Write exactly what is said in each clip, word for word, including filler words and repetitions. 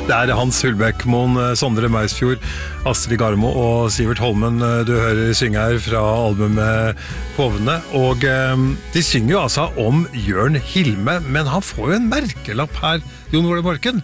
Det er Hans Hulbæk-Moen, Sondre Meisfjord, Astrid Garmo og Sivert Holmen du hører synge her fra albumet Klovnene. Og eh, de synger jo altså om Jørn Hilme, men han får jo en merkelapp her, Jon Ole Borken.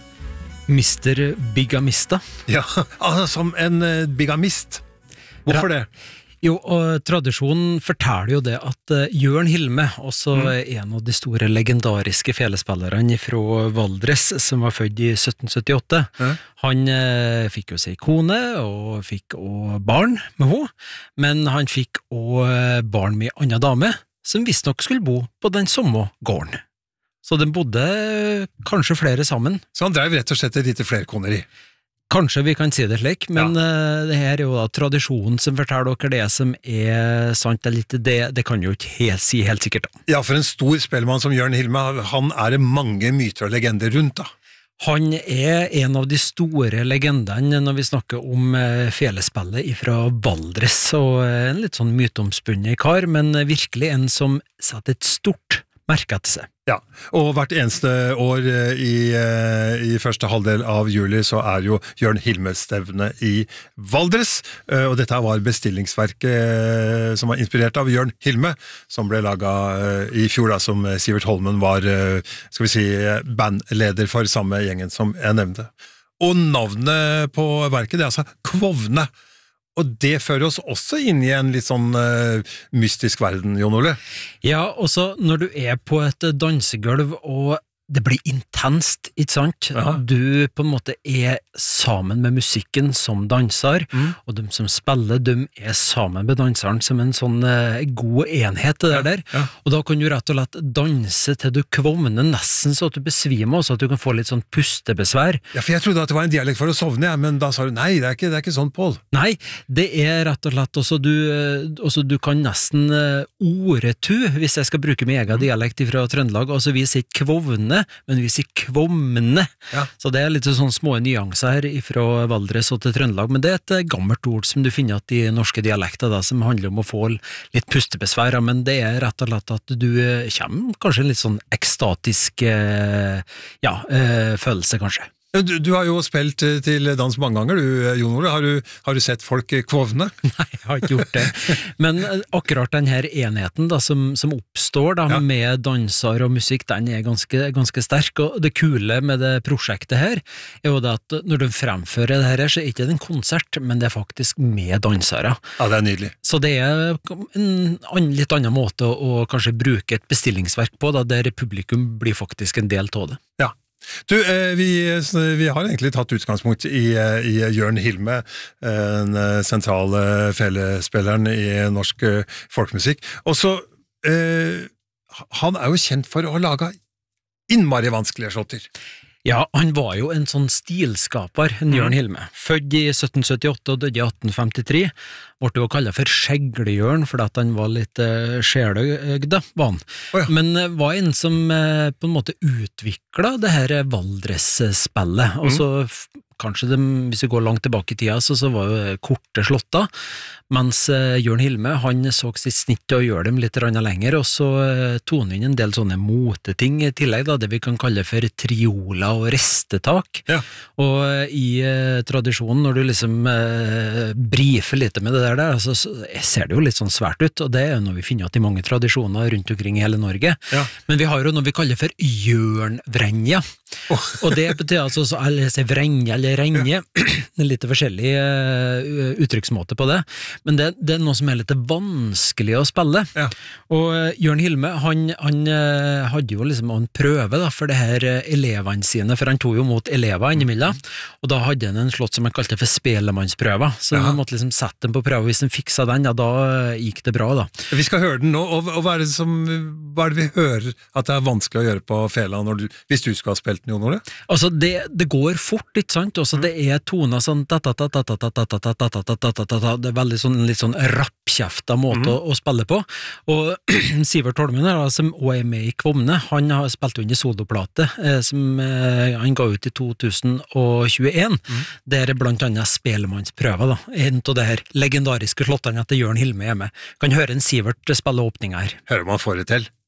mister Bigamista. Ja, altså som en eh, bigamist. Hvorfor det? Jo, og tradisjonen forteller jo det at uh, Jørn Hilme, også mm. en av de store legendariske felespillerne fra Valdres, som var født i sytten syttiåtte, mm. han uh, fikk jo seg kone, og fikk også barn med henne, men han fikk også barn med en annen dame, som visst nok skulle bo på den samme gården. Så de bodde kanskje flere sammen. Så han drev rett og slett et lite flerkoneri? Kanskje vi kan si det slik, men ja. uh, det her er jo da tradisjonen som forteller dere det som er sant eller ikke, det, det kan jo ikke helt, si helt sikkert da. Ja, for en stor spellemann som Jørn Hilme, han er det mange myter og legender rundt da. Han er en av de store legendene når vi snakker om uh, felespillet fra Valdres, og uh, en litt sånn mytomspunnet kar, men uh, virkelig en som setter et stort merke etter seg. Ja, og hvert eneste år i, i første halvdel av juli så er jo Jørn Hilme-stevne i Valdres, og dette var bestillingsverket som var inspirert av Jørn Hilme, som ble laget i fjor da, som Sivert Holmen var, skal vi si, bandleder for samme gjengen som jeg nevnte. Og navnet på verket, det er altså Klovnene. Og det fører oss også inn i en litt sånn uh, mystisk verden, Jon Ole. Ja, også når du er på et dansegulv og det blir intenst, ikke sant? Ja. Du på en måte er sammen med musikken som danser, mm. og de som spiller, de er sammen med danseren som en sånn uh, god enhet det der. Ja. Ja. Og da kan du rett og slett danse til du kvomner nesten så at du besvimer, så at du kan få litt sånn pustebesvær. Ja, for jeg trodde at det var en dialekt for å sovne, ja, men da sa du, nei, det er ikke, det er ikke sånn, Pål. Nei, det er rett og slett også du, også du kan nesten uh, oretu, hvis jeg skal bruke min egen dialekt fra Trøndelag, altså vi sier kvovne, men vi sier kvomne. Ja. Så det er litt sånn små nyanser her fra Valdres og til Trøndelag, men det er et gammelt ord som du finner at i norske dialekter da, som handler om å få litt pustebesvær, men det er rett og slett at du kommer kanskje en litt sånn ekstatisk ja, følelse kanskje. Du, du har jo spilt til dans mange ganger, du, Jon Ole. Har du, har du sett folk kvovne? Nei, jeg har ikke gjort det. Men akkurat denne enheten da, som, som oppstår da, ja. Med danser og musikk, den er ganske, ganske sterk. Og det kule med det prosjektet her, er jo det at når du fremfører det her, så er det ikke en konsert, men det er faktisk med dansere. Ja, det er nydelig. Så det er en litt annen måte å, å kanskje bruke et bestillingsverk på, da, der publikum blir faktisk en del av det. Ja. Du, vi, vi har egentlig tatt utgangspunkt i, i Jørn Hilme, den sentrale felespilleren i norsk folkmusikk. Og så, eh, han er jo kjent for å lage innmari vanskelige slåtter. Ja, han var jo en sånn stilskaper, en Jørn Hilme. Født i sytten syttiåtte og døde i atten femtitre, ble jo kallet for Skjeglejørn, fordi at han var litt uh, sjeløgd, var han. Oh, ja. Men uh, var en som uh, på en måte utviklet det her Valdres-spillet, og så mm. kanskje de, hvis vi går langt tilbake i tida, så, så var jo korte slåtter, mens uh, Jørn Hilme, han så sitt snitt til å gjøre dem litt lenger, og så uh, tone inn en del sånne moteting i tillegg, da, det vi kan kalle for triola og restetak. Ja. Og uh, i uh, tradisjonen, når du liksom uh, brifer litt med det der, der altså, så ser det jo litt sånn svært ut, og det er jo noe vi finner at i mange tradisjoner rundt omkring i hele Norge. Ja. Men vi har jo noe vi kaller for Jørnvrenja. Oh. Og det betyr altså, eller si vrenja eller renje, ja. Det er litt forskjellig uh, uttrykksmåte på det, men det, det er noe som er litt vanskelig å spille. Ja. Og uh, Jørn Hilme, han, han uh, hadde jo liksom en prøve da, for det her uh, elevene sine, for han tog jo mot elever innimellom, og da hadde han en slått som han kalte for spelemannsprøver, så ja. Han måtte liksom sette dem på prøve, hvis han fiksa den, ja, da uh, gikk det bra da. Vi skal høre den nå, og, og hva, er det som, hva er det vi hører at det er vanskelig å gjøre på fela når du, hvis du skal ha spilt den, Jon Ole? Altså, det, det går fort, ikke sant? Også det er toner sånn det er veldig sånn, litt sånn rappkjefta måte mm. å, å spille på, og Sivert Holmen her, som også er med i Kvomne, han har spilt under soloplate eh, som eh, han ga ut i to tusen og tjueen, mm. der er blant annet spelemannsprøver da, en av det her legendariske slottene etter Jørn Hilme er med. Kan høre en Sivert spille åpninga her. Hører man får det til?